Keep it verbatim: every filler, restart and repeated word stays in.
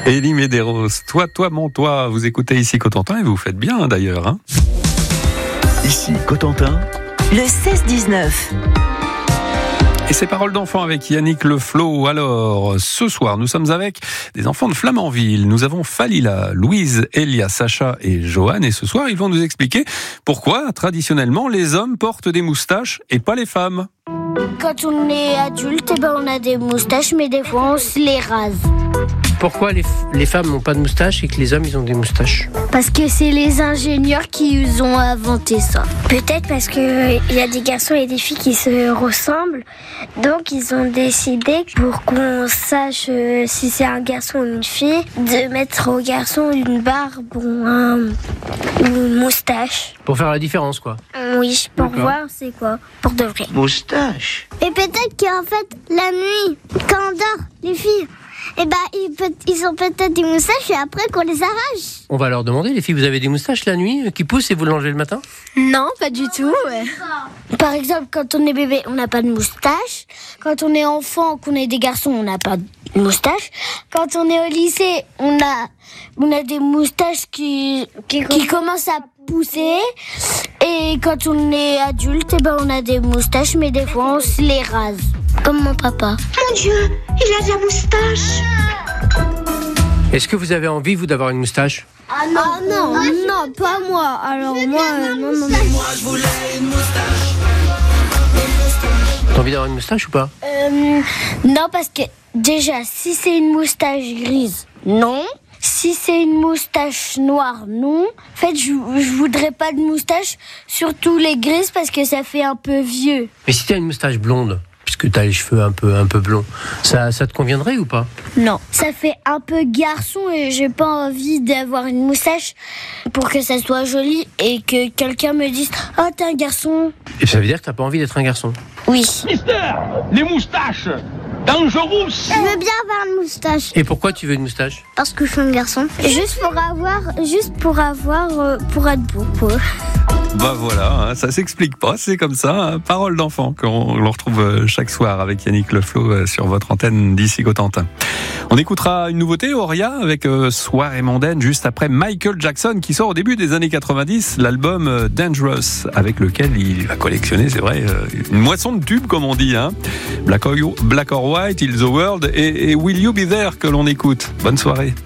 Elie Medeiros, toi, toi, mon toi, vous écoutez ici Cotentin et vous faites bien d'ailleurs. Hein. Ici Cotentin, le seize dix-neuf. Et ces paroles d'enfants avec Yannick Le Flo. Alors, ce soir, nous sommes avec des enfants de Flamanville. Nous avons Falila, Louise, Elia, Sacha et Johan. Et ce soir, ils vont nous expliquer pourquoi, traditionnellement, les hommes portent des moustaches et pas les femmes. Quand on est adulte, eh ben on a des moustaches, mais des fois on se les rase. Pourquoi les, les femmes n'ont pas de moustaches et que les hommes ils ont des moustaches? Parce que c'est les ingénieurs qui ont inventé ça. Peut-être parce qu'il y a des garçons et des filles qui se ressemblent. Donc ils ont décidé, pour qu'on sache euh, si c'est un garçon ou une fille, de mettre au garçon une barbe ou un, une moustache. Pour faire la différence, quoi. Oui, pour D'accord. voir c'est quoi, pour de vrai. moustache. Et peut-être qu'en fait, la nuit, quand on dort, les filles, eh ben, ils, peut- ils ont peut-être des moustaches et après qu'on les arrache. On va leur demander, les filles, vous avez des moustaches la nuit euh, qui poussent et vous l'enlevez le matin? Non, pas du tout. Par exemple, quand on est bébé, on n'a pas de moustache. Quand on est enfant, qu'on est des garçons, on n'a pas de moustache. Quand on est au lycée, on a, on a des moustaches qui, qui, qui commencent à pousser. Et quand on est adulte, eh ben, on a des moustaches, mais des fois on se les rase. Comme mon papa. Mon Dieu, il a de la moustache. Est-ce que vous avez envie, vous, d'avoir une moustache? Ah non, ah non, non, pas moi. Alors moi, euh, non, non, non. Moi, je voulais une moustache. T'as envie d'avoir une moustache ou pas? Euh, non, parce que déjà, si c'est une moustache grise, non. Si c'est une moustache noire, non. En fait, je, je voudrais pas de moustache, surtout les grises, parce que ça fait un peu vieux. Mais si t'as une moustache blonde, puisque t'as les cheveux un peu, un peu blonds, ça, ça te conviendrait ou pas? Non. Ça fait un peu garçon et j'ai pas envie d'avoir une moustache pour que ça soit joli et que quelqu'un me dise « Oh, t'es un garçon !» Et ça veut dire que t'as pas envie d'être un garçon? Oui. Mister, les moustaches, dangereux. Je veux bien avoir une moustache. Et pourquoi tu veux une moustache? Parce que je suis un garçon. Juste pour avoir, juste pour avoir, euh, pour être beau, quoi. Bah voilà, hein, ça s'explique pas, c'est comme ça. Hein, parole d'enfant qu'on l'on retrouve chaque soir avec Yannick Le Flo sur votre antenne d'ici Cotentin. On écoutera une nouveauté, Auria, avec euh, Soirée mondaine, juste après Michael Jackson, qui sort au début des années quatre-vingt-dix, l'album euh, Dangerous, avec lequel il va collectionner, c'est vrai, euh, une moisson de tubes, comme on dit. Hein. Black or, Black or White, Heal the World et, et Will You Be There, que l'on écoute. Bonne soirée.